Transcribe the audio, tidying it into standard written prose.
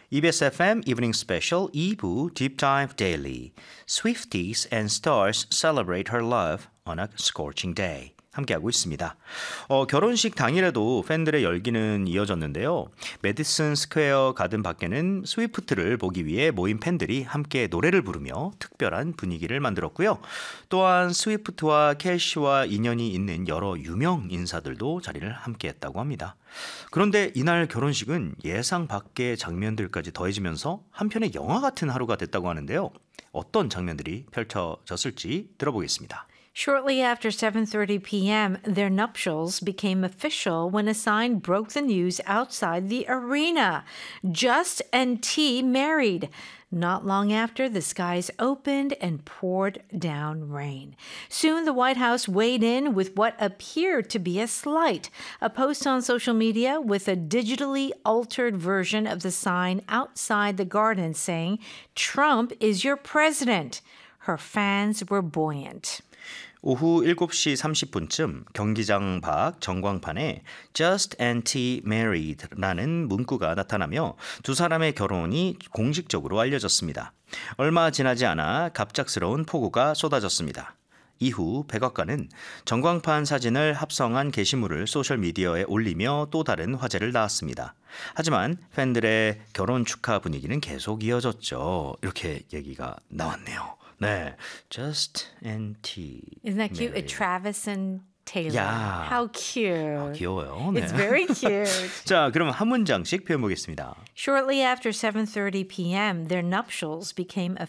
EBS FM Evening Special 2부 Deep Dive Daily. Swifties and stars celebrate her love on a scorching day. 함께하고 있습니다. 결혼식 당일에도 팬들의 열기는 이어졌는데요. 매디슨 스퀘어 가든 밖에는 스위프트를 보기 위해 모인 팬들이 함께 노래를 부르며 특별한 분위기를 만들었고요. 또한 스위프트와 캐시와 인연이 있는 여러 유명 인사들도 자리를 함께했다고 합니다. 그런데 이날 결혼식은 예상 밖의 장면들까지 더해지면서 한편의 영화 같은 하루가 됐다고 하는데요. 어떤 장면들이 펼쳐졌을지 들어보겠습니다. Shortly after 7:30 p.m., their nuptials became official when a sign broke the news outside the arena. Just and T married. Not long after, the skies opened and poured down rain. Soon, the White House weighed in with what appeared to be a slight. A post on social media with a digitally altered version of the sign outside the garden saying, "Trump is your president." Her fans were buoyant. 오후 7시 30분쯤 경기장 밖 전광판에 Just and T married라는 문구가 나타나며 두 사람의 결혼이 공식적으로 알려졌습니다. 얼마 지나지 않아 갑작스러운 폭우가 쏟아졌습니다. 이후 백악관은 전광판 사진을 합성한 게시물을 소셜미디어에 올리며 또 다른 화제를 낳았습니다. 하지만 팬들의 결혼 축하 분위기는 계속 이어졌죠. 이렇게 얘기가 나왔네요. 네, Just and T. Isn't that cute? A Travis and Taylor. 야. How cute. 귀여워요. 네. It's very cute. 자, 그럼 한 문장씩 표현해 보겠습니다. Shortly after 7:30 p.m., their nuptials became